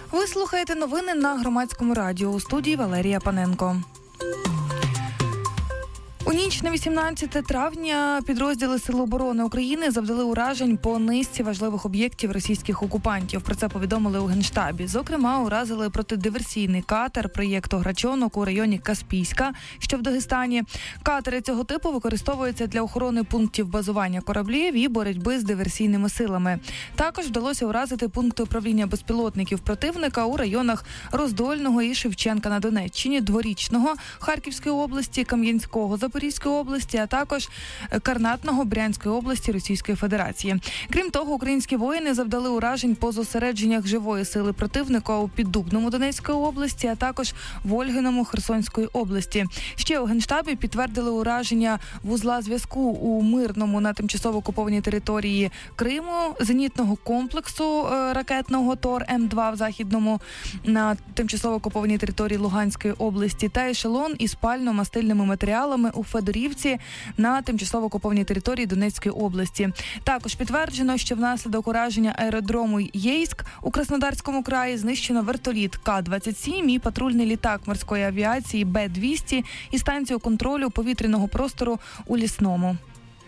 Ви слухаєте новини на Громадському радіо. У студії Валерія Паненко. У ніч на 18 травня підрозділи Сил оборони України завдали уражень по низці важливих об'єктів російських окупантів. Про це повідомили у Генштабі. Зокрема, уразили протидиверсійний катер проєкту «Грачонок» у районі Каспійська, що в Дагестані. Катери цього типу використовуються для охорони пунктів базування кораблів і боротьби з диверсійними силами. Також вдалося уразити пункти управління безпілотників противника у районах Роздольного і Шевченка на Донеччині, Дворічного, Харківської області, Кам'янського, Запорізької області, а також Карнатного, Брянської області Російської Федерації. Крім того, українські воїни завдали уражень по зосередженнях живої сили противника у Піддубному Донецької області, а також в Ольгиному Херсонської області. Ще у Генштабі підтвердили ураження вузла зв'язку у Мирному на тимчасово окупованій території Криму, зенітного комплексу ракетного ТОР-М2 в Західному на тимчасово окупованій території Луганської області та ешелон із пально-мастильними матеріалами у Федорівці на тимчасово окупованій території Донецької області. Також підтверджено, що внаслідок ураження аеродрому Єйськ у Краснодарському краї знищено вертоліт К-27 і патрульний літак морської авіації Б-200 і станцію контролю повітряного простору у Лісному.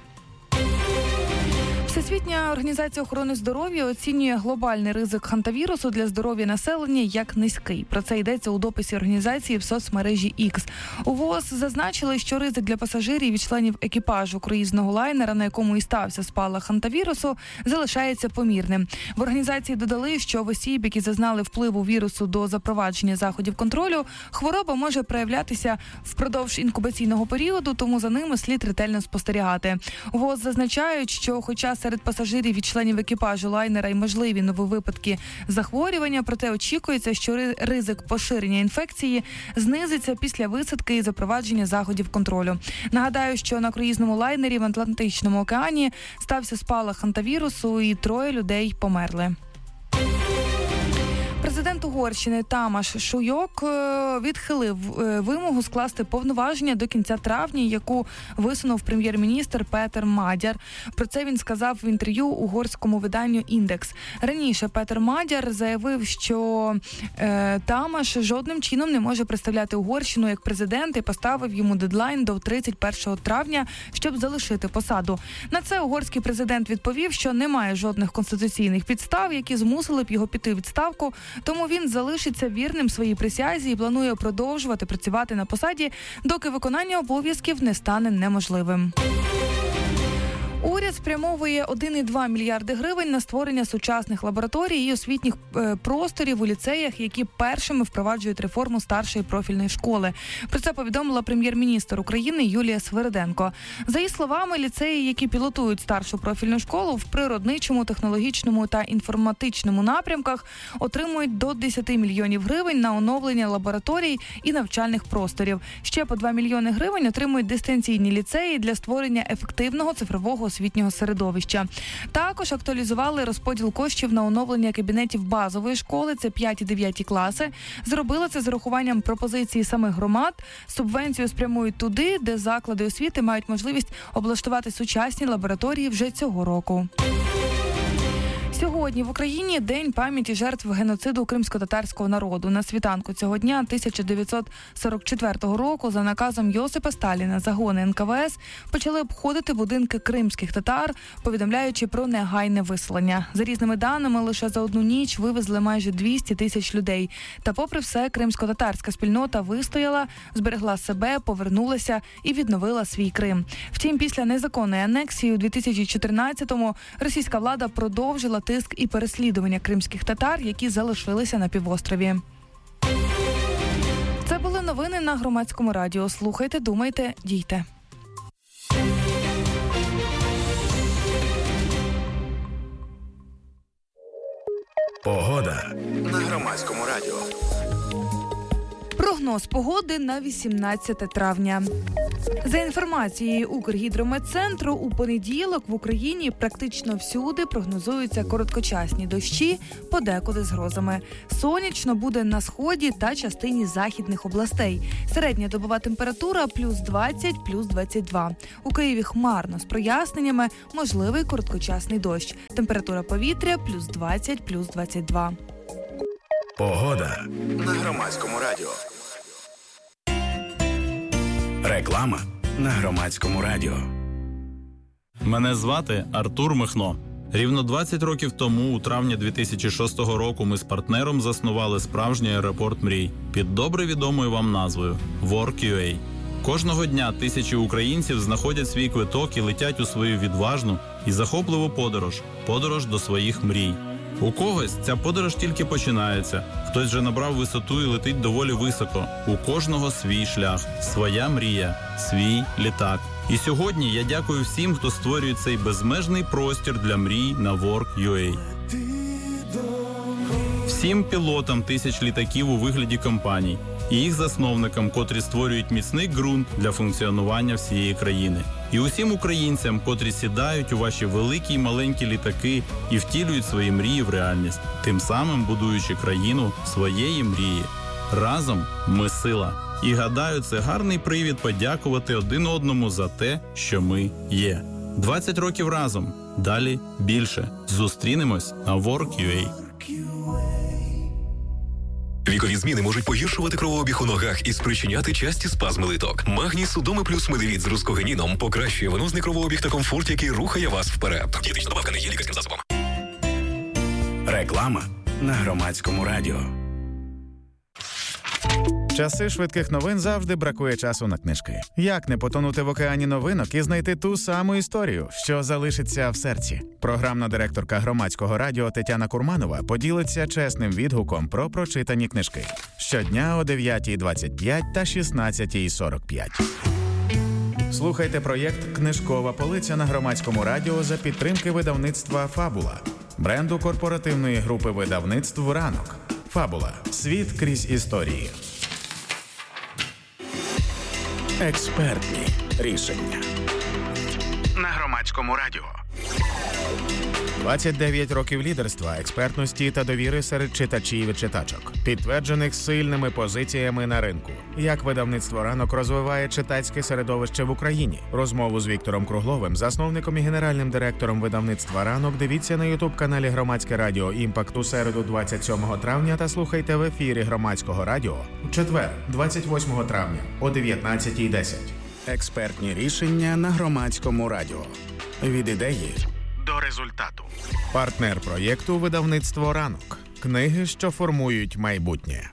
Всесвітня організація охорони здоров'я оцінює глобальний ризик хантавірусу для здоров'я населення як низький. Про це йдеться у дописі організації в соцмережі X. У ВООЗ зазначили, що ризик для пасажирів і членів екіпажу круїзного лайнера, на якому і стався спалах хантавірусу, залишається помірним. В організації додали, що в осіб, які зазнали впливу вірусу до запровадження заходів контролю, хвороба може проявлятися впродовж інкубаційного періоду, тому за ними слід ретельно спостерігати. У ВООЗ зазначають, що хоча серед пасажирів і членів екіпажу лайнера й можливі нові випадки захворювання, проте очікується, що ризик поширення інфекції знизиться після висадки і запровадження заходів контролю. Нагадаю, що на круїзному лайнері в Атлантичному океані стався спалах хантавірусу і 3 людей померли. Президент Угорщини Тамаш Шуйок відхилив вимогу скласти повноваження до кінця травня, яку висунув прем'єр-міністр Петер Мадяр. Про це він сказав в інтерв'ю угорському виданню «Індекс». Раніше Петер Мадяр заявив, що Тамаш жодним чином не може представляти Угорщину як президент і поставив йому дедлайн до 31 травня, щоб залишити посаду. На це угорський президент відповів, що немає жодних конституційних підстав, які змусили б його піти у відставку, тому він залишиться вірним своїй присязі і планує продовжувати працювати на посаді, доки виконання обов'язків не стане неможливим. Уряд спрямовує 1,2 мільярди гривень на створення сучасних лабораторій і освітніх просторів у ліцеях, які першими впроваджують реформу старшої профільної школи. Про це повідомила прем'єр-міністр України Юлія Свириденко. За її словами, ліцеї, які пілотують старшу профільну школу в природничому, технологічному та інформатичному напрямках, отримують до 10 мільйонів гривень на оновлення лабораторій і навчальних просторів. Ще по 2 мільйони гривень отримують дистанційні ліцеї для створення ефективного цифрового освітнього середовища. Також актуалізували розподіл коштів на оновлення кабінетів базової школи, це 5 і 9 класи. Зробили це з урахуванням пропозиції самих громад. Субвенцію спрямують туди, де заклади освіти мають можливість облаштувати сучасні лабораторії вже цього року. Сьогодні в Україні День пам'яті жертв геноциду кримськотатарського народу. На світанку цього дня 1944 року за наказом Йосипа Сталіна загони НКВС почали обходити будинки кримських татар, повідомляючи про негайне виселення. За різними даними, лише за одну ніч вивезли майже 200 тисяч людей. Та попри все, кримськотатарська спільнота вистояла, зберегла себе, повернулася і відновила свій Крим. Втім, після незаконної анексії у 2014-му російська влада продовжила тиск і переслідування кримських татар, які залишилися на півострові. Це були новини на Громадському радіо. Слухайте, думайте, дійте. Погода на Громадському радіо. Прогноз погоди на 18 травня. За інформацією Укргідрометцентру, у понеділок в Україні практично всюди прогнозуються короткочасні дощі, подекуди з грозами. Сонячно буде на сході та частині західних областей. Середня добова температура плюс 20, плюс 22. У Києві хмарно з проясненнями, можливий короткочасний дощ. Температура повітря плюс 20, плюс 22. Погода на Громадському радіо. Реклама на Громадському радіо. Мене звати Артур Михно. Рівно 20 років тому, у травні 2006 року, ми з партнером заснували справжній аеропорт мрій під добре відомою вам назвою Work.ua. Кожного дня тисячі українців знаходять свій квиток і летять у свою відважну і захопливу подорож до своїх мрій. У когось ця подорож тільки починається, хтось вже набрав висоту і летить доволі високо. У кожного свій шлях, своя мрія, свій літак. І сьогодні я дякую всім, хто створює цей безмежний простір для мрій на Work.ua. Всім пілотам тисяч літаків у вигляді компаній і їх засновникам, котрі створюють міцний ґрунт для функціонування всієї країни. І усім українцям, котрі сідають у ваші великі й маленькі літаки і втілюють свої мрії в реальність, тим самим будуючи країну своєї мрії. Разом ми сила. І гадаю, це гарний привід подякувати один одному за те, що ми є. 20 років разом. Далі більше. Зустрінемось на Work.ua. Вікові зміни можуть погіршувати кровообіг у ногах і спричиняти часті спазми литок. Магній Судоми плюс Медевіт з рускогеніном покращує венозний кровообіг та комфорт, який рухає вас вперед. Дієтична добавка не є лікарським засобом. Реклама на Громадському радіо. Часи швидких новин завжди бракує часу на книжки. Як не потонути в океані новинок і знайти ту саму історію, що залишиться в серці? Програмна директорка Громадського радіо Тетяна Курманова поділиться чесним відгуком про прочитані книжки. Щодня о 9:25 та 16:45. Слухайте проєкт «Книжкова полиця» на Громадському радіо за підтримки видавництва «Фабула», бренду корпоративної групи видавництв «Ранок». «Фабула. Світ крізь історії». Експертні рішення на Громадському радіо. 29 років лідерства, експертності та довіри серед читачів і читачок, підтверджених сильними позиціями на ринку. Як видавництво «Ранок» розвиває читацьке середовище в Україні? Розмову з Віктором Кругловим, засновником і генеральним директором видавництва «Ранок», дивіться на ютуб-каналі Громадське радіо «Імпакт» у середу 27 травня та слухайте в ефірі Громадського радіо у четвер 28 травня о 19:10. Експертні рішення на Громадському радіо. Від ідеї до результату. Партнер проєкту видавництво «Ранок». Книги, що формують майбутнє.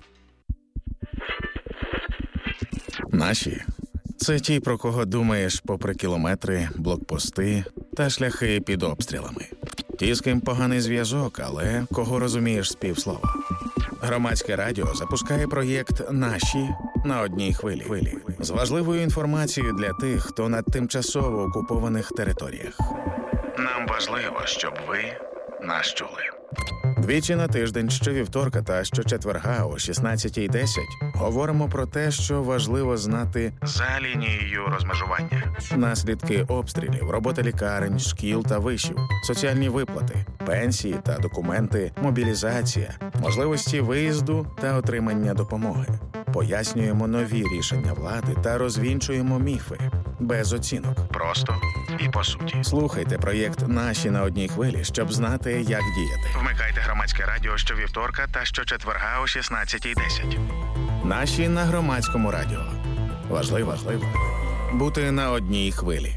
Наші – це ті, про кого думаєш попри кілометри, блокпости та шляхи під обстрілами. Ті, з ким поганий зв'язок, але кого розумієш з півслова. Громадське радіо запускає проєкт «Наші» на одній хвилі. З важливою інформацією для тих, хто на тимчасово окупованих територіях. Нам важливо, щоб ви нас чули. Двічі на тиждень, щовівторка та щочетверга о 16:10 говоримо про те, що важливо знати За лінією розмежування. наслідки обстрілів, робота лікарень, шкіл та вишів, соціальні виплати, пенсії та документи, мобілізація, можливості виїзду та отримання допомоги. Пояснюємо нові рішення влади та розвінчуємо міфи. Без оцінок. Просто і по суті. Слухайте проєкт «Наші» на одній хвилі, щоб знати, як діяти. Вмикайте Громадське радіо щовівторка та щочетверга о 16:10. «Наші» на Громадському радіо. Важливо бути на одній хвилі.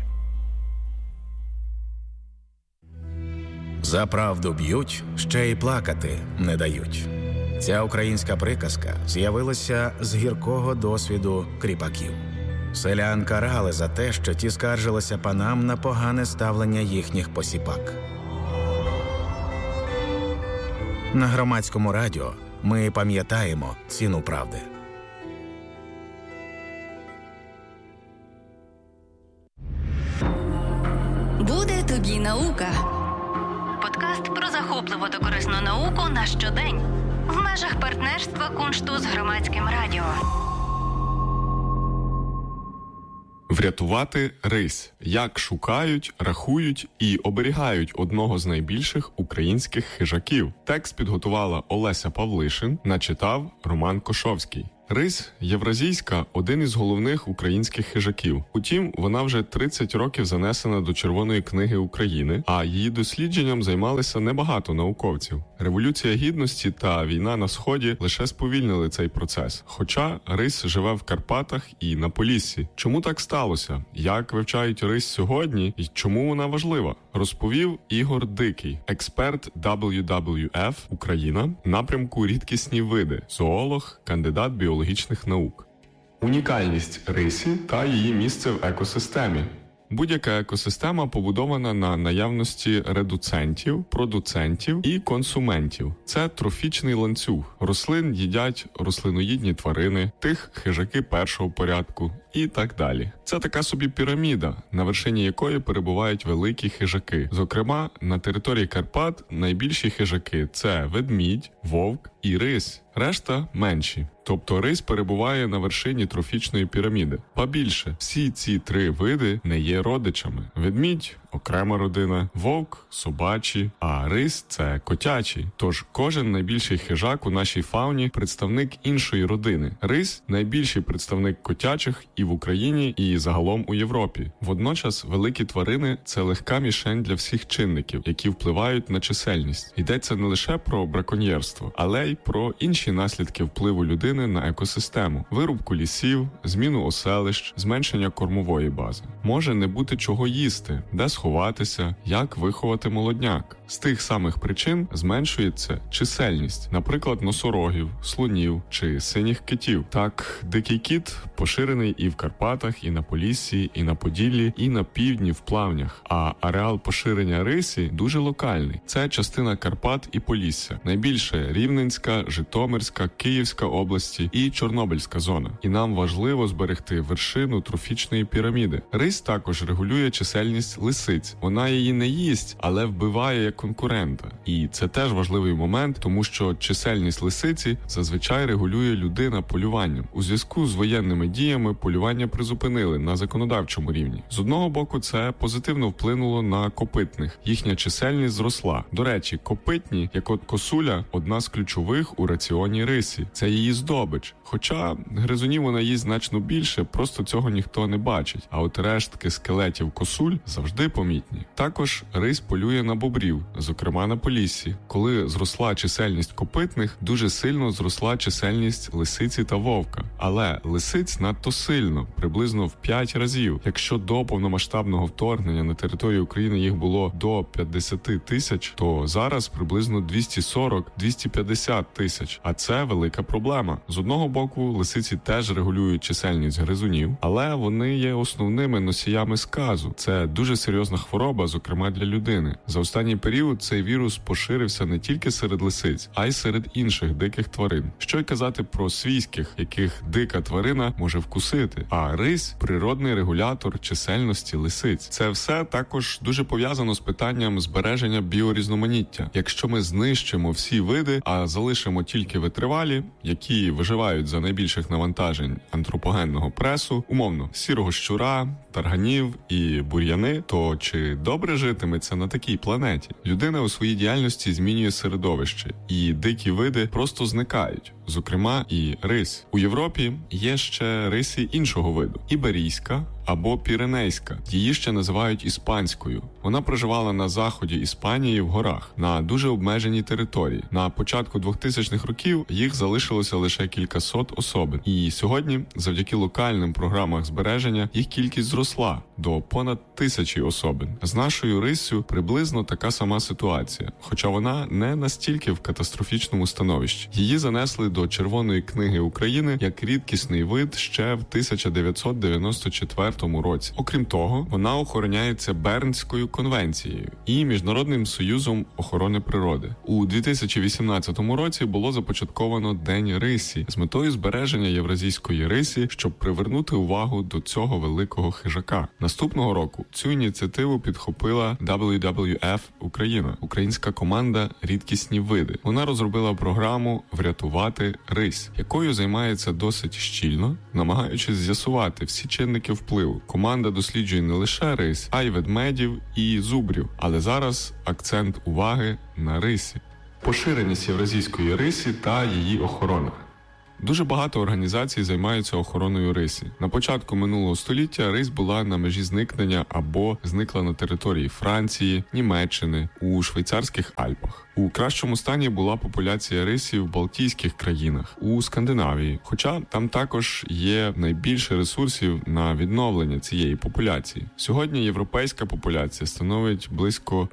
За правду б'ють, ще й плакати не дають. Ця українська приказка з'явилася з гіркого досвіду кріпаків. Селян карали за те, що ті скаржилися панам на погане ставлення їхніх посіпак. На Громадському радіо ми пам'ятаємо ціну правди. Буде тобі наука. Подкаст про захопливу та корисну науку на щодень. В межах партнерства Куншту з Громадським радіо. Врятувати рись. Як шукають, рахують і оберігають одного з найбільших українських хижаків. Текст підготувала Олеся Павлишин, начитав Роман Кошовський. Рись євразійська – один із головних українських хижаків. Утім, вона вже 30 років занесена до Червоної книги України, а її дослідженням займалися небагато науковців. Революція Гідності та війна на Сході лише сповільнили цей процес. Хоча рись живе в Карпатах і на Поліссі. Чому так сталося? Як вивчають рись сьогодні і чому вона важлива? Розповів Ігор Дикий, експерт WWF Україна, напрямку рідкісні види, зоолог, кандидат біологічних наук. Унікальність рисі та її місце в екосистемі. Будь-яка екосистема побудована на наявності редуцентів, продуцентів і консументів. Це трофічний ланцюг. Рослин їдять рослиноїдні тварини, тих хижаки першого порядку і так далі. Це така собі піраміда, на вершині якої перебувають великі хижаки. Зокрема, на території Карпат найбільші хижаки – це ведмідь, вовк і рись. Решта – менші. Тобто рись перебуває на вершині трофічної піраміди. Ба більше, всі ці три види не є родичами. Ведмідь – окрема родина, вовк – собачі, а рись – це котячий. Тож кожен найбільший хижак у нашій фауні – представник іншої родини. Рись – найбільший представник котячих і в Україні, і загалом у Європі. Водночас великі тварини – це легка мішень для всіх чинників, які впливають на чисельність. Йдеться не лише про браконьєрство, але й про інші наслідки впливу людини на екосистему. Вирубку лісів, зміну оселищ, зменшення кормової бази. Може не бути чого їсти, де сховатися, як виховати молодняк. З тих самих причин зменшується чисельність, наприклад, носорогів, слонів чи синіх китів. Так, дикий кіт поширений і в Карпатах, і на Поліссі, і на Поділлі, і на півдні в Плавнях. А ареал поширення рисі дуже локальний. Це частина Карпат і Полісся. Найбільше Рівненська, Житомирська, Київська області і Чорнобильська зона. І нам важливо зберегти вершину трофічної піраміди. Рись також регулює чисельність лисиць. Вона її не їсть, але вбиває як конкурента. І це теж важливий момент, тому що чисельність лисиці зазвичай регулює людина полюванням. У зв'язку з воєнними діями полювання призупинили на законодавчому рівні. З одного боку, це позитивно вплинуло на копитних. Їхня чисельність зросла. До речі, копитні, як от косуля, одна з ключових у раціоні рисі. Це її здобич. Хоча гризунів вона їсть значно більше, просто цього ніхто не бачить. А от рештки скелетів косуль завжди помітні. Також рись полює на бобрів, зокрема на Поліссі. Коли зросла чисельність копитних, дуже сильно зросла чисельність лисиці та вовка. Але лисиць надто сильно, приблизно в 5 разів. Якщо до повномасштабного вторгнення на територію України їх було до 50 тисяч, то зараз приблизно 240-250 тисяч. А це велика проблема. З одного боку, лисиці теж регулюють чисельність гризунів, але вони є основними носіями сказу. Це дуже серйозна хвороба, зокрема для людини. За останній період цей вірус поширився не тільки серед лисиць, а й серед інших диких тварин. Що й казати про свійських, яких дика тварина може вкусити. А рись – природний регулятор чисельності лисиць. Це все також дуже пов'язано з питанням збереження біорізноманіття. Якщо ми знищимо всі види, а залишимо тільки витривалі, які виживають за найбільших навантажень антропогенного пресу, умовно, сірого щура, тарганів і бур'яни, то чи добре житиметься на такій планеті? Людина у своїй діяльності змінює середовище, і дикі види просто зникають. Зокрема, і рись. У Європі є ще рисі іншого виду – іберійська або піренейська. Її ще називають іспанською. Вона проживала на заході Іспанії в горах, на дуже обмеженій території. На початку 2000-х років їх залишилося лише кількасот особин. І сьогодні, завдяки локальним програмах збереження, їх кількість зросла до понад 1000 особин. З нашою риссю приблизно така сама ситуація, хоча вона не настільки в катастрофічному становищі. Її занесли до Червоної книги України як рідкісний вид ще в 1994 році. Окрім того, вона охороняється Бернською конвенцією і Міжнародним союзом охорони природи. У 2018 році було започатковано День рисі з метою збереження євразійської рисі, щоб привернути увагу до цього великого хижака. Наступного року цю ініціативу підхопила WWF Україна, українська команда «Рідкісні види». Вона розробила програму «Врятувати рись», якою займається досить щільно, намагаючись з'ясувати всі чинники впливу. Команда досліджує не лише рись, а й ведмедів і зубрів. Але зараз акцент уваги на рисі. Поширеність євразійської рисі та її охорона. Дуже багато організацій займаються охороною риси. На початку минулого століття рись була на межі зникнення або зникла на території Франції, Німеччини, у швейцарських Альпах. У кращому стані була популяція рисі в Балтійських країнах, у Скандинавії. Хоча там також є найбільше ресурсів на відновлення цієї популяції. Сьогодні європейська популяція становить близько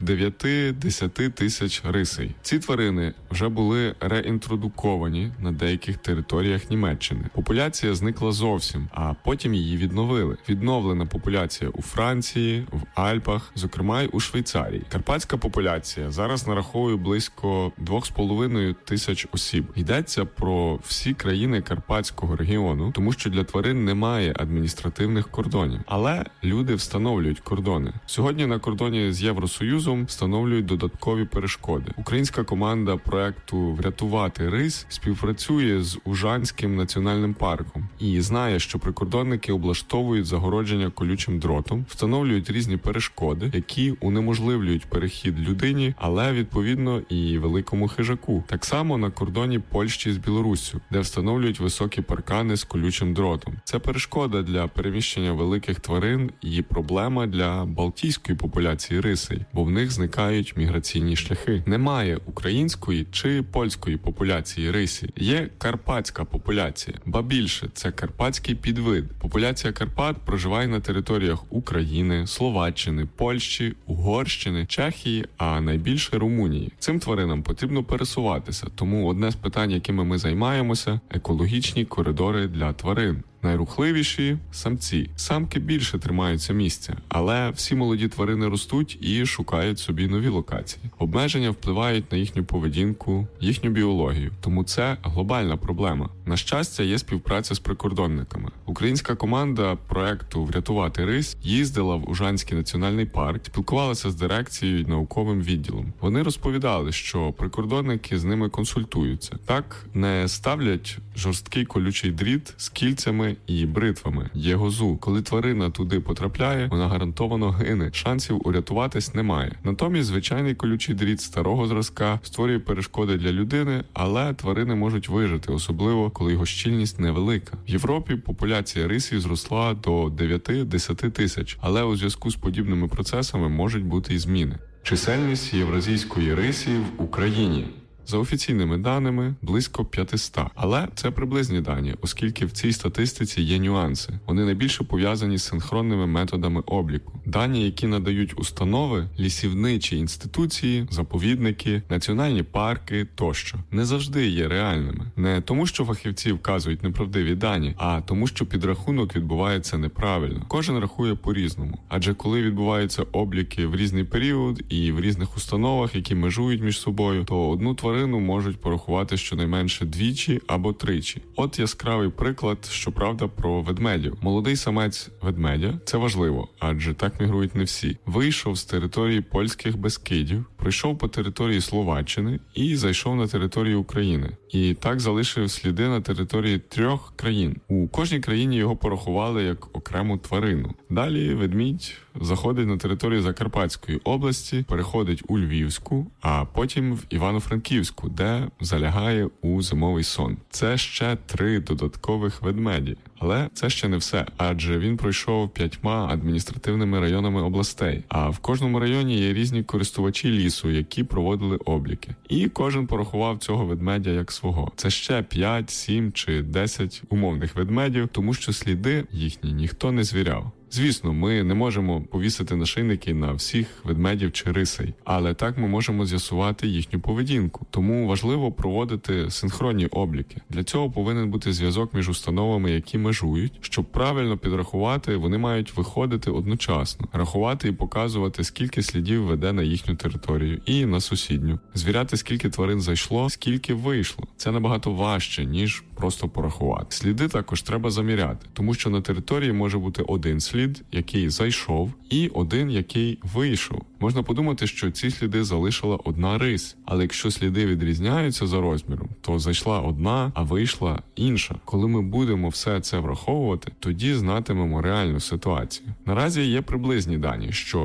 9-10 тисяч рисей. Ці тварини вже були реінтродуковані на деяких територіях Німеччини. Популяція зникла зовсім, а потім її відновили. Відновлена популяція у Франції, в Альпах, зокрема й у Швейцарії. Карпатська популяція зараз нараховує близько 2,5 тисяч осіб. Йдеться про всі країни Карпатського регіону, тому що для тварин немає адміністративних кордонів. Але люди встановлюють кордони. Сьогодні на кордоні з Євросоюзом встановлюють додаткові перешкоди. Українська команда проекту «Врятувати рись» співпрацює з Ужанським національним парком і знає, що прикордонники облаштовують загородження колючим дротом, встановлюють різні перешкоди, які унеможливлюють перехід людині, але відповідно і великому хижаку. Так само на кордоні Польщі з Білоруссю, де встановлюють високі паркани з колючим дротом. Це перешкода для переміщення великих тварин і проблема для балтійської популяції рисей, бо в них зникають міграційні шляхи. Немає української чи польської популяції рисі. Є карпатська популяція. Ба більше, це карпатський підвид. Популяція Карпат проживає на територіях України, Словаччини, Польщі, Угорщини, Чехії, а найбільше Румунії. Цим тваринам потрібно пересуватися, тому одне з питань, якими ми займаємося – екологічні коридори для тварин. Найрухливіші – самці. Самки більше тримаються місця, але всі молоді тварини ростуть і шукають собі нові локації. Обмеження впливають на їхню поведінку, їхню біологію, тому це глобальна проблема. На щастя, є співпраця з прикордонниками. Українська команда проекту «Врятувати рись» їздила в Ужанський національний парк, спілкувалася з дирекцією і науковим відділом. Вони розповідали, що прикордонники з ними консультуються. Так не ставлять жорсткий колючий дріт з кільцями і бритвами. Є гозу. Коли тварина туди потрапляє, вона гарантовано гине. Шансів урятуватись немає. Натомість звичайний колючий дріт старого зразка створює перешкоди для людини, але тварини можуть вижити, особливо коли його щільність невелика. В Європі популяція рисів зросла до 9-10 тисяч, але у зв'язку з подібними процесами можуть бути і зміни. Чисельність євразійської рисі в Україні. За офіційними даними, близько 500. Але це приблизні дані, оскільки в цій статистиці є нюанси. Вони найбільше пов'язані з синхронними методами обліку. Дані, які надають установи, лісівничі інституції, заповідники, національні парки тощо, не завжди є реальними. Не тому, що фахівці вказують неправдиві дані, а тому, що підрахунок відбувається неправильно. Кожен рахує по-різному. Адже коли відбуваються обліки в різний період і в різних установах, які межують між собою, то одну тварину можуть порахувати щонайменше двічі або тричі. От яскравий приклад, щоправда, про ведмедів. Молодий самець ведмедя – це важливо, адже так мігрують не всі. Вийшов з території польських Бескидів, пройшов по території Словаччини і зайшов на територію України. І так залишив сліди на території 3 країн. У кожній країні його порахували як окрему тварину. Далі ведмідь заходить на територію Закарпатської області, переходить у Львівську, а потім в Івано-Франківську, де залягає у зимовий сон. Це ще 3 додаткових ведмеді. Але це ще не все, адже він пройшов 5 адміністративними районами областей, а в кожному районі є різні користувачі лісу, які проводили обліки. І кожен порахував цього ведмедя як свого. Це ще 5, 7 чи 10 умовних ведмедів, тому що сліди їхні ніхто не звіряв. Звісно, ми не можемо повісити нашийники на всіх ведмедів чи рисей, але так ми можемо з'ясувати їхню поведінку. Тому важливо проводити синхронні обліки. Для цього повинен бути зв'язок між установами, які межують. Щоб правильно підрахувати, вони мають виходити одночасно, рахувати і показувати, скільки слідів веде на їхню територію і на сусідню. Звіряти, скільки тварин зайшло, скільки вийшло. Це набагато важче, ніж просто порахувати. Сліди також треба заміряти, тому що на території може бути один слід, який зайшов, і один, який вийшов. Можна подумати, що ці сліди залишила одна рись, але якщо сліди відрізняються за розміром, то зайшла одна, а вийшла інша. Коли ми будемо все це враховувати, тоді знатимемо реальну ситуацію. Наразі є приблизні дані, що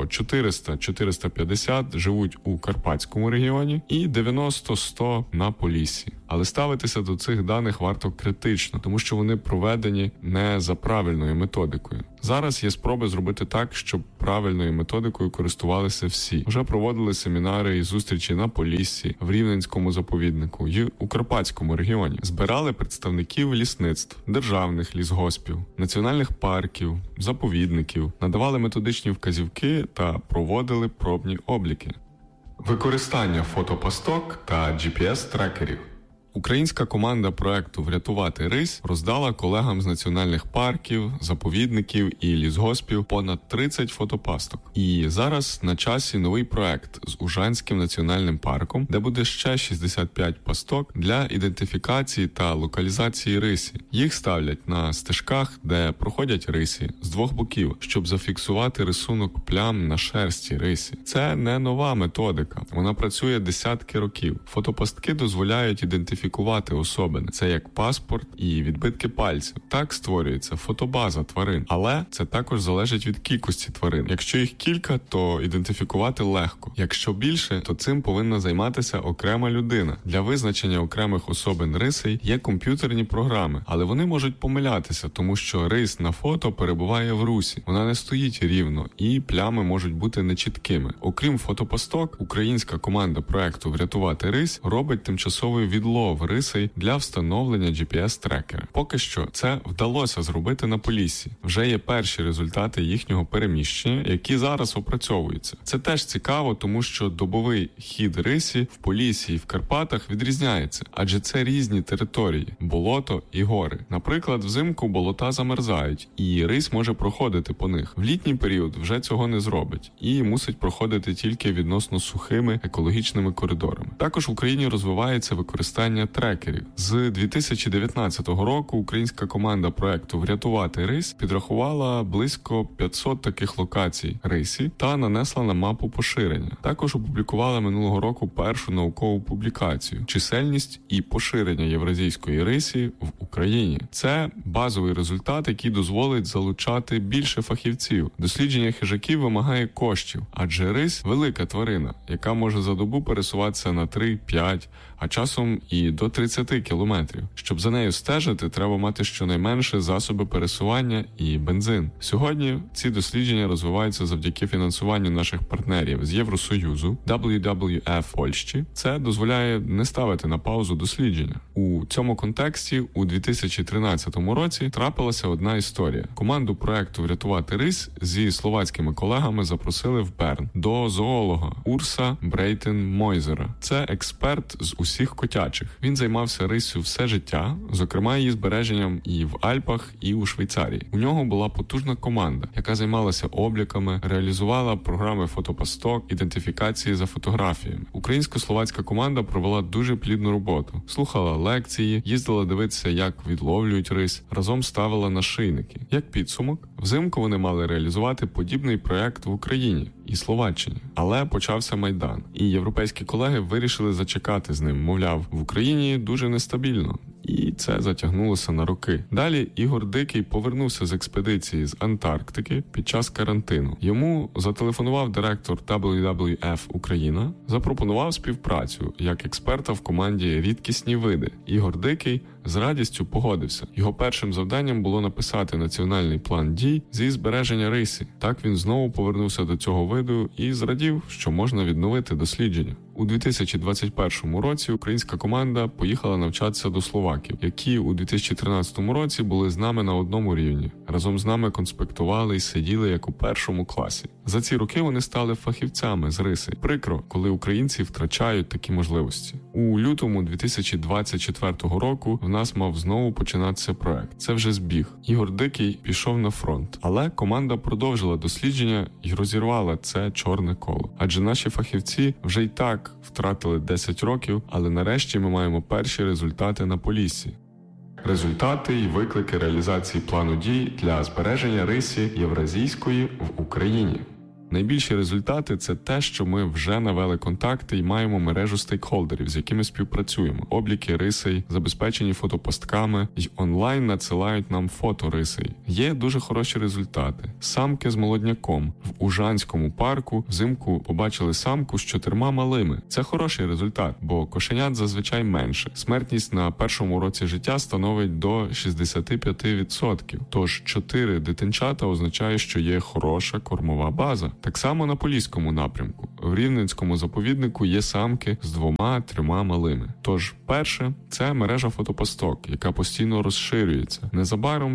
400-450 живуть у Карпатському регіоні і 90-100 на Поліссі. Але ставитися до цих даних варто відверто критично, тому що вони проведені не за правильною методикою. Зараз є спроби зробити так, щоб правильною методикою користувалися всі. Вже проводили семінари і зустрічі на Поліссі, в Рівненському заповіднику і у Карпатському регіоні. Збирали представників лісництв, державних лісгоспів, національних парків, заповідників, надавали методичні вказівки та проводили пробні обліки. Використання фотопасток та GPS-трекерів. Українська команда проекту «Врятувати рись» роздала колегам з національних парків, заповідників і лісгоспів понад 30 фотопасток. І зараз на часі новий проект з Ужанським національним парком, де буде ще 65 пасток для ідентифікації та локалізації рисі. Їх ставлять на стежках, де проходять рисі, з двох боків, щоб зафіксувати рисунок плям на шерсті рисі. Це не нова методика. Вона працює десятки років. Фотопастки дозволяють ідентифікувати особини. Це як паспорт і відбитки пальців. Так створюється фотобаза тварин. Але це також залежить від кількості тварин. Якщо їх кілька, то ідентифікувати легко. Якщо більше, то цим повинна займатися окрема людина. Для визначення окремих особин рисей є комп'ютерні програми, але вони можуть помилятися, тому що рись на фото перебуває в русі. Вона не стоїть рівно, і плями можуть бути нечіткими. Окрім фотопасток, українська команда проекту «Врятувати рись» робить тимчасовий відлов рисей для встановлення GPS-трекера. Поки що це вдалося зробити на Поліссі. Вже є перші результати їхнього переміщення, які зараз опрацьовуються. Це теж цікаво, тому що добовий хід рисі в Поліссі і в Карпатах відрізняється, адже це різні території – болото і гори. Наприклад, взимку болота замерзають, і рись може проходити по них. В літній період вже цього не зробить, і мусить проходити тільки відносно сухими екологічними коридорами. Також в Україні розвивається використання трекерів. З 2019 року українська команда проекту «Врятувати рись» підрахувала близько 500 таких локацій рисі та нанесла на мапу поширення. Також опублікувала минулого року першу наукову публікацію «Чисельність і поширення євразійської рисі в Україні». Це базовий результат, який дозволить залучати більше фахівців. Дослідження хижаків вимагає коштів, адже рись – велика тварина, яка може за добу пересуватися на 3-5, а часом і до 30 кілометрів. Щоб за нею стежити, треба мати щонайменше засоби пересування і бензин. Сьогодні ці дослідження розвиваються завдяки фінансуванню наших партнерів з Євросоюзу, WWF Польщі. Це дозволяє не ставити на паузу дослідження. У цьому контексті у 2013 році трапилася одна історія. Команду проекту «Врятувати рись» зі словацькими колегами запросили в Берн до зоолога Урса Брейтен-Мойзера. Це експерт з усіх котячих. Він займався риссю все життя, зокрема її збереженням і в Альпах, і у Швейцарії. У нього була потужна команда, яка займалася обліками, реалізувала програми фотопасток, ідентифікації за фотографіями. Українсько-словацька команда провела дуже плідну роботу. Слухала лекції, їздила дивитися, як відловлюють рись, разом ставила нашийники. Як підсумок, взимку вони мали реалізувати подібний проект в Україні і Словаччині. Але почався Майдан, і європейські колеги вирішили зачекати з ним. Мовляв, в Україні дуже нестабільно. І це затягнулося на роки. Далі Ігор Дикий повернувся з експедиції з Антарктики під час карантину. Йому зателефонував директор WWF Україна, запропонував співпрацю як експерта в команді «Рідкісні види». Ігор Дикий з радістю погодився. Його першим завданням було написати національний план дій зі збереження рисі. Так він знову повернувся до цього виду і зрадів, що можна відновити дослідження. У 2021 році українська команда поїхала навчатися до словаків, які у 2013 році були з нами на одному рівні. Разом з нами конспектували і сиділи як у першому класі. За ці роки вони стали фахівцями з риси. Прикро, коли українці втрачають такі можливості. У лютому 2024 року в нас мав знову починатися проект. Це вже збіг. Ігор Дикий пішов на фронт. Але команда продовжила дослідження і розірвала це чорне коло. Адже наші фахівці вже й так втратили 10 років, але нарешті ми маємо перші результати на Поліссі. Результати і виклики реалізації плану дій для збереження рисі євразійської в Україні. Найбільші результати – це те, що ми вже навели контакти і маємо мережу стейкхолдерів, з якими співпрацюємо. Обліки рисей, забезпечені фотопостками й онлайн надсилають нам фото рисей. Є дуже хороші результати. Самки з молодняком. В Ужанському парку взимку побачили самку з 4 малими. Це хороший результат, бо кошенят зазвичай менше. Смертність на першому році життя становить до 65%. Тож 4 дитинчата означає, що є хороша кормова база. Так само на Поліському напрямку. В Рівненському заповіднику є самки з 2-3 малими. Тож перше – це мережа фотопосток, яка постійно розширюється. Незабаром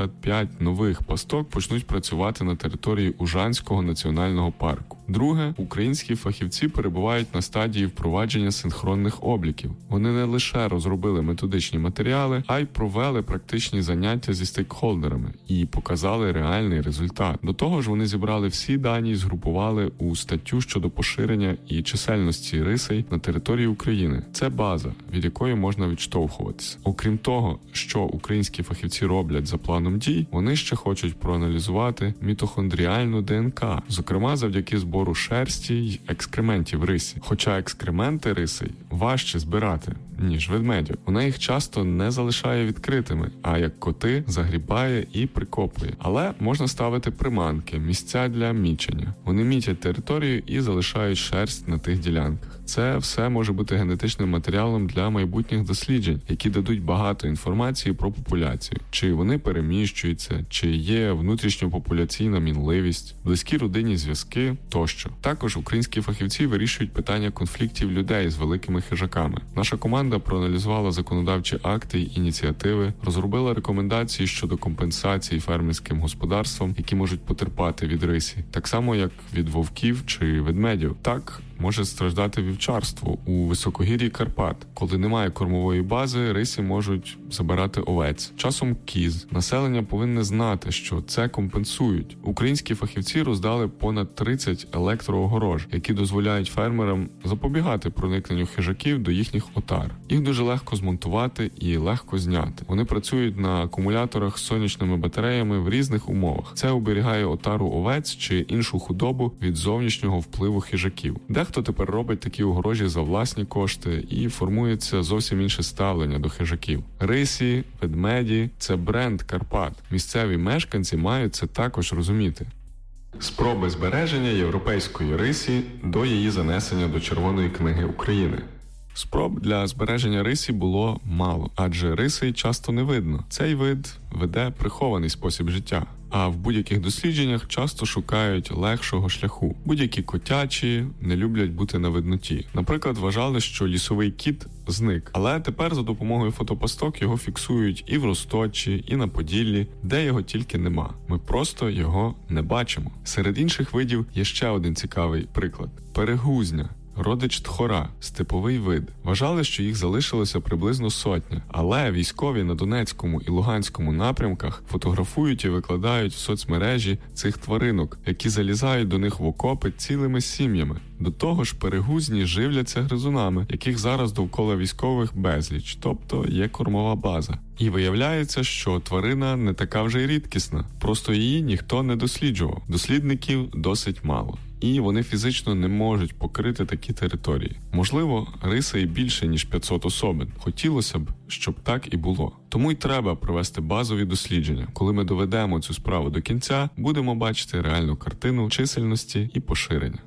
65 нових посток почнуть працювати на території Ужанського національного парку. Друге, українські фахівці перебувають на стадії впровадження синхронних обліків. Вони не лише розробили методичні матеріали, а й провели практичні заняття зі стейкхолдерами і показали реальний результат. До того ж, вони зібрали всі дані і згрупували у статтю щодо поширення і чисельності рисей на території України. Це база, від якої можна відштовхуватися. Окрім того, що українські фахівці роблять за планом дій, вони ще хочуть проаналізувати мітохондріальну ДНК, зокрема завдяки збору шерсті й екскрементів рисі. Хоча екскременти рисей важче збирати, ніж ведмедів. Вона їх часто не залишає відкритими, а як коти загрібає і прикопує. Але можна ставити приманки, місця для мічення. Вони мітять територію і залишають шерсть на тих ділянках. Це все може бути генетичним матеріалом для майбутніх досліджень, які дадуть багато інформації про популяцію. Чи вони переміщуються, чи є внутрішньопопуляційна мінливість, близькі родинні зв'язки тощо. Також українські фахівці вирішують питання конфліктів людей з великими хижаками. Наша команда проаналізувала законодавчі акти й ініціативи, розробила рекомендації щодо компенсації фермерським господарствам, які можуть потерпати від рисі, так само як від вовків чи ведмедів. Так може страждати вівчарство у високогір'ї Карпат. Коли немає кормової бази, рисі можуть забирати овець, часом кіз. Населення повинне знати, що це компенсують. Українські фахівці роздали понад 30 електроогорож, які дозволяють фермерам запобігати проникненню хижаків до їхніх отар. Їх дуже легко змонтувати і легко зняти. Вони працюють на акумуляторах з сонячними батареями в різних умовах. Це оберігає отару овець чи іншу худобу від зовнішнього впливу хижаків. Дехто тепер робить такі огорожі за власні кошти і формується зовсім інше ставлення до хижаків. Рисі, ведмеді – це бренд Карпат. Місцеві мешканці мають це також розуміти. Спроби збереження європейської рисі до її занесення до Червоної книги України. Спроб для збереження рисі було мало, адже рисей часто не видно. Цей вид веде прихований спосіб життя. А в будь-яких дослідженнях часто шукають легшого шляху. Будь-які котячі не люблять бути на видноті. Наприклад, вважали, що лісовий кіт зник. Але тепер за допомогою фотопосток його фіксують і в Розточі, і на Поділлі, де його тільки нема. Ми просто його не бачимо. Серед інших видів є ще один цікавий приклад. Перегузня. Родич тхора, степовий вид. Вважали, що їх залишилося приблизно 100, але військові на Донецькому і Луганському напрямках фотографують і викладають в соцмережі цих тваринок, які залізають до них в окопи цілими сім'ями. До того ж, перегузні живляться гризунами, яких зараз довкола військових безліч, тобто є кормова база. І виявляється, що тварина не така вже й рідкісна, просто її ніхто не досліджував. Дослідників досить мало. І вони фізично не можуть покрити такі території. Можливо, риса і більше, ніж 500 особин. Хотілося б, щоб так і було. Тому й треба провести базові дослідження. Коли ми доведемо цю справу до кінця, будемо бачити реальну картину чисельності і поширення.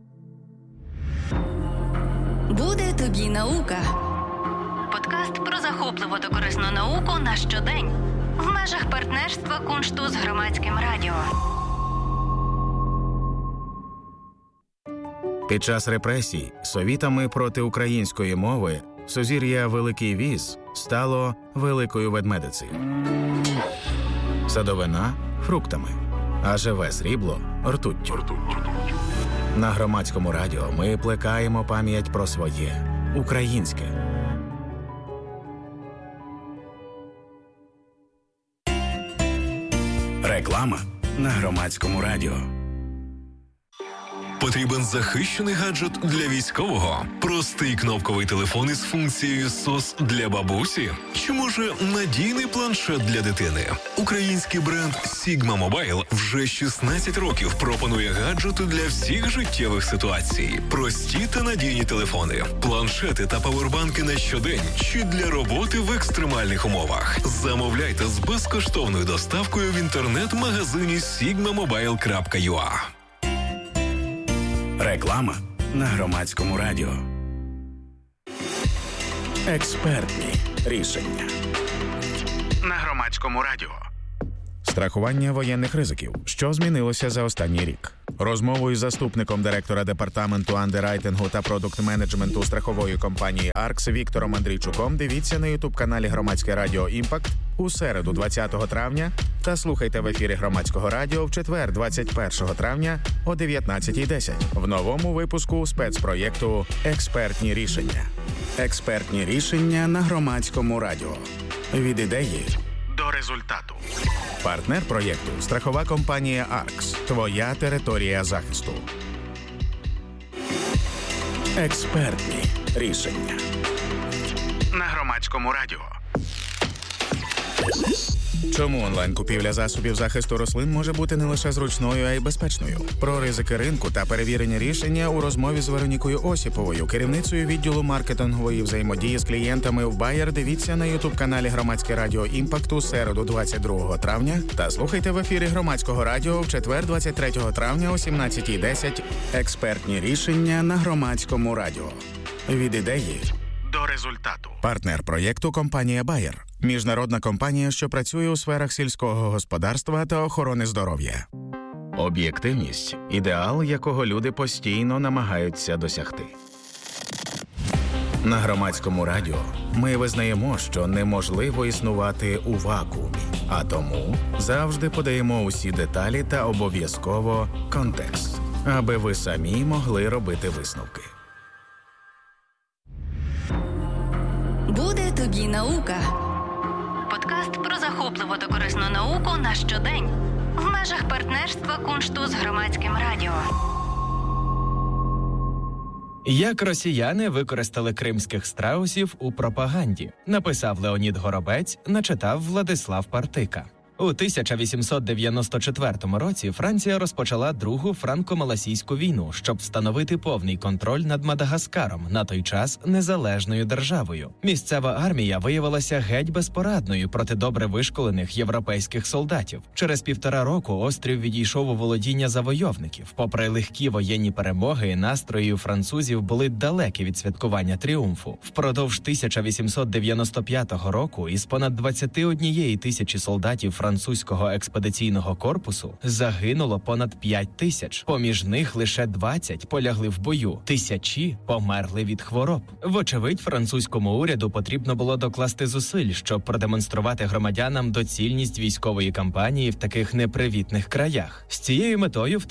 Буде тобі наука. Подкаст про захопливу та корисну науку на щодень. В межах партнерства Куншту з Громадським радіо. Під час репресій совітами проти української мови сузір'я Великий Віз стало Великою Ведмедицею. Садовина – фруктами, а живе срібло – ртуттю. На Громадському радіо ми плекаємо пам'ять про своє – українське. Реклама на Громадському радіо. Потрібен захищений гаджет для військового? Простий кнопковий телефон із функцією SOS для бабусі? Чи може надійний планшет для дитини? Український бренд Sigma Mobile вже 16 років пропонує гаджети для всіх життєвих ситуацій. Прості та надійні телефони, планшети та павербанки на щодень чи для роботи в екстремальних умовах. Замовляйте з безкоштовною доставкою в інтернет-магазині sigmamobile.ua. Реклама на Громадському радіо. Експертні рішення на Громадському радіо. Страхування воєнних ризиків. Що змінилося за останній рік? Розмову із заступником директора департаменту андеррайтингу та продукт-менеджменту страхової компанії «Аркс» Віктором Андрійчуком дивіться на ютуб-каналі Громадське радіо «Імпакт» у середу 20 травня та слухайте в ефірі Громадського радіо в четвер 21 травня о 19:10 в новому випуску спецпроєкту «Експертні рішення». Експертні рішення на Громадському радіо. Від ідеї До результату. Партнер проєкту – страхова компанія «Аркс». Твоя територія захисту. Експертні рішення на Громадському радіо. Чому онлайн-купівля засобів захисту рослин може бути не лише зручною, а й безпечною? Про ризики ринку та перевірені рішення у розмові з Веронікою Осіповою, керівницею відділу маркетингової взаємодії з клієнтами в Bayer. Дивіться на ютуб-каналі Громадське радіо «Імпакт» у середу 22 травня та слухайте в ефірі Громадського радіо в четвер 23 травня о 17:10. Експертні рішення на Громадському радіо. Від ідеї До результату. Партнер проєкту – компанія Bayer. Міжнародна компанія, що працює у сферах сільського господарства та охорони здоров'я. Об'єктивність – ідеал, якого люди постійно намагаються досягти. На Громадському радіо ми визнаємо, що неможливо існувати у вакуумі, а тому завжди подаємо усі деталі та обов'язково контекст, аби ви самі могли робити висновки. Буде тобі наука. Подкаст про захопливу та корисну науку на щодень. В межах партнерства Куншту з Громадським радіо. Як росіяни використали кримських страусів у пропаганді, написав Леонід Горобець, начитав Владислав Партика. У 1894 році Франція розпочала Другу франко-малайзійську війну, щоб встановити повний контроль над Мадагаскаром, на той час незалежною державою. Місцева армія виявилася геть безпорадною проти добре вишколених європейських солдатів. Через 1,5 року острів відійшов у володіння завойовників. Попри легкі воєнні перемоги, настрої у французів були далекі від святкування тріумфу. Впродовж 1895 року із понад 21 тисячі солдатів французького експедиційного корпусу загинуло понад 5 тисяч. Поміж них лише 20 полягли в бою. Тисячі померли від хвороб. Вочевидь, французькому уряду потрібно було докласти зусиль, щоб продемонструвати громадянам доцільність військової кампанії в таких непривітних краях. З цією метою в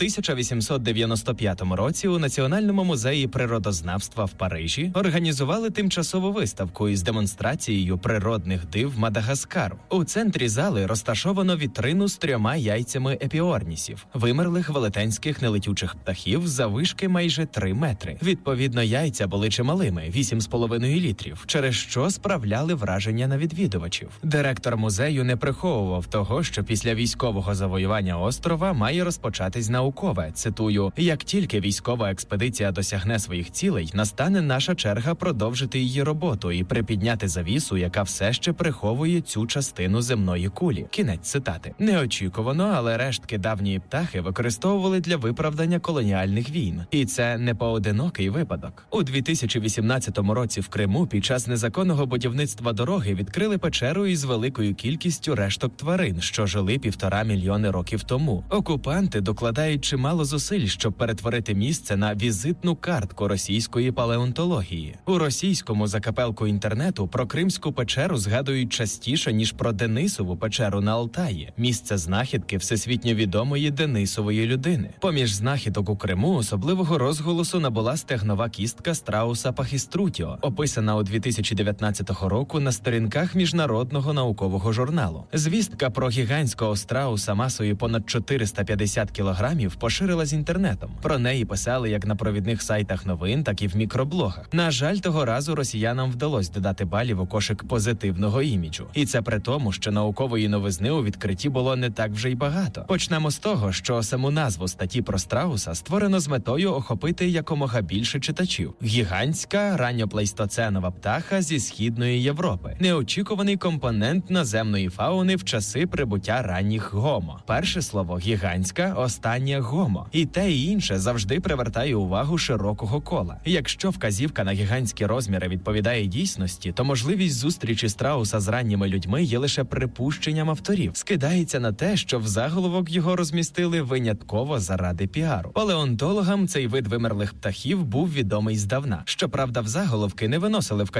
1895 році у Національному музеї природознавства в Парижі організували тимчасову виставку із демонстрацією природних див Мадагаскару. У центрі зали розташовано вітрину з 3 яйцями епіорнісів, вимерлих велетенських нелетючих птахів заввишки майже 3 метри. Відповідно, яйця були чималими – 8,5 літрів, через що справляли враження на відвідувачів. Директор музею не приховував того, що після військового завоювання острова має розпочатись наукове, цитую, «Як тільки військова експедиція досягне своїх цілей, настане наша черга продовжити її роботу і припідняти завісу, яка все ще приховує цю частину земної кулі». Кінець цитати. Неочікувано, але рештки давньої птахи використовували для виправдання колоніальних війн. І це не поодинокий випадок. У 2018 році в Криму під час незаконного будівництва дороги відкрили печеру із великою кількістю решток тварин, що жили 1,5 мільйони років тому. Окупанти докладають чимало зусиль, щоб перетворити місце на візитну картку російської палеонтології. У російському закапелку інтернету про Кримську печеру згадують частіше, ніж про Денисову печеру на Алтаї, місце знахідки всесвітньо відомої Денисової людини. Поміж знахідок у Криму особливого розголосу набула стегнова кістка страуса пахіструтіо, описана у 2019 року на сторінках міжнародного наукового журналу. Звістка про гігантського страуса масою понад 450 кілограмів поширилась інтернетом. Про неї писали як на провідних сайтах новин, так і в мікроблогах. На жаль, того разу росіянам вдалося додати балів у кошик позитивного іміджу. І це при тому, що наукової новизни у відкритті було не так вже й багато. Почнемо з того, що саму назву статті про страуса створено з метою охопити якомога більше читачів. Гігантська ранньоплейстоценова птаха зі Східної Європи. Неочікуваний компонент наземної фауни в часи прибуття ранніх гомо. Перше слово гігантська, останнє гомо. І те і інше завжди привертає увагу широкого кола. Якщо вказівка на гігантські розміри відповідає дійсності, то можливість зустрічі страуса з ранніми людьми є лише припущенням авторів. Скидається на те, що в заголовок його розмістили винятково заради піару. Палеонтологам цей вид вимерлих птахів був відомий здавна. Щоправда, в заголовки не виносили